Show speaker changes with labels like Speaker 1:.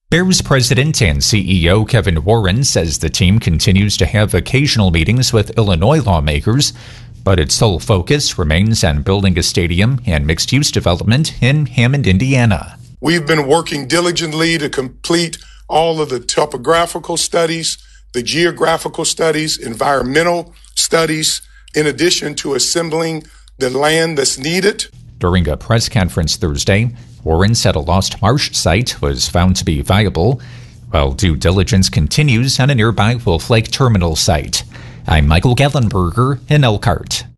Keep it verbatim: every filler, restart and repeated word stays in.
Speaker 1: Bears president and C E O Kevin Warren says the team continues to have occasional meetings with Illinois lawmakers, but its sole focus remains on building a stadium and mixed-use development in Hammond, Indiana.
Speaker 2: We've been working diligently to complete all of the topographical studies, the geographical studies, environmental studies, in addition to assembling the land that's needed.
Speaker 1: During a press conference Thursday, Warren said a lost marsh site was found to be viable, while due diligence continues on a nearby Wolf Lake terminal site. I'm Michael Gallenberger in Elkhart.